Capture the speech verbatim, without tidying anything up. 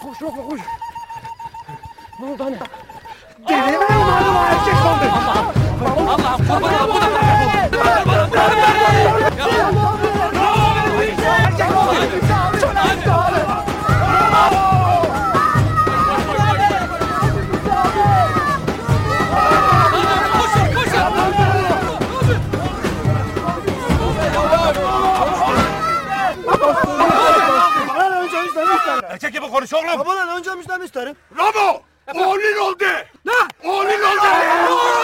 Koş yok koş. Ne oldu anne? Delinin malum erkek sandı. Allah'ım kurban ol. Erkek gibi konuş oğlum. Babadan önce müjdemişlerim. Bravo! Oğlun oldu. Ne? Oğlun oldu.